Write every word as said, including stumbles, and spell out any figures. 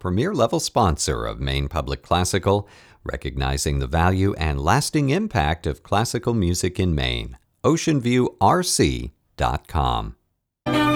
premier level sponsor of Maine Public Classical, recognizing the value and lasting impact of classical music in Maine. ocean view r c dot com